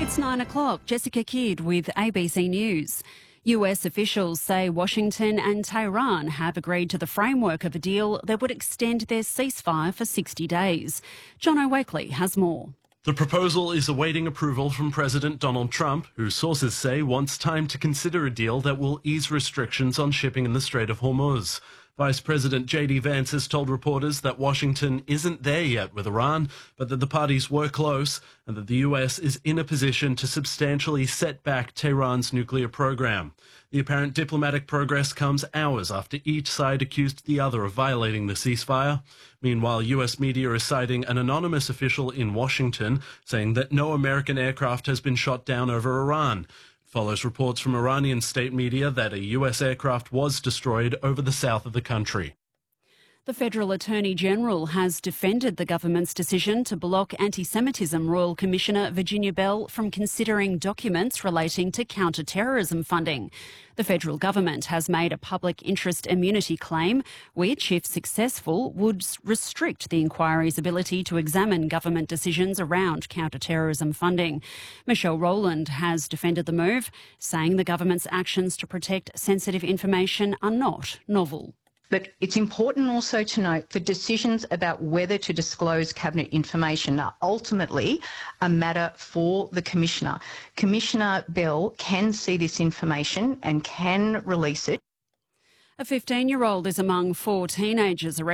It's 9 o'clock. Jessica Kidd with ABC News. US officials say Washington and Tehran have agreed to the framework of a deal that would extend their ceasefire for 60 days. John O'Wakely has more. The proposal is awaiting approval from President Donald Trump, who sources say wants time to consider a deal that will ease restrictions on shipping in the Strait of Hormuz. Vice President J.D. Vance has told reporters that Washington isn't there yet with Iran, but that the parties were close and that the US is in a position to substantially set back Tehran's nuclear program. The apparent diplomatic progress comes hours after each side accused the other of violating the ceasefire. Meanwhile, US media is citing an anonymous official in Washington saying that no American aircraft has been shot down over Iran. Follows reports from Iranian state media that a US aircraft was destroyed over the south of the country. The Federal Attorney General has defended the government's decision to block Anti-Semitism Royal Commissioner Virginia Bell from considering documents relating to counter-terrorism funding. The federal government has made a public interest immunity claim, which, if successful, would restrict the inquiry's ability to examine government decisions around counter-terrorism funding. Michelle Rowland has defended the move, saying the government's actions to protect sensitive information are not novel. But it's important also to note the decisions about whether to disclose cabinet information are ultimately a matter for the Commissioner. Commissioner Bell can see this information and can release it. A 15-year-old is among 4 teenagers arrested